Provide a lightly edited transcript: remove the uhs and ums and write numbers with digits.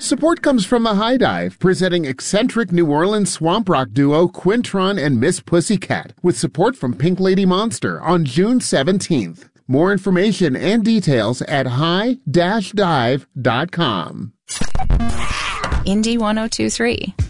Support comes from the High Dive, presenting eccentric New Orleans swamp rock duo Quintron and Miss Pussycat, with support from Pink Lady Monster on June 17th. More information and details at high-dive.com. Indy 1023.